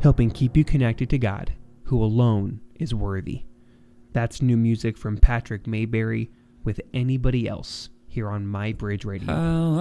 helping keep you connected to God, who alone is worthy. That's new music from Patrick Mayberry with Anybody Else here on My Bridge Radio.